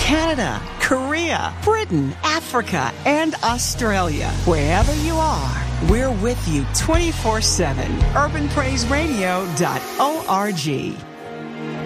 Canada, Korea, Britain, Africa, and Australia. Wherever you are, we're with you 24/7. UrbanPraiseRadio.org.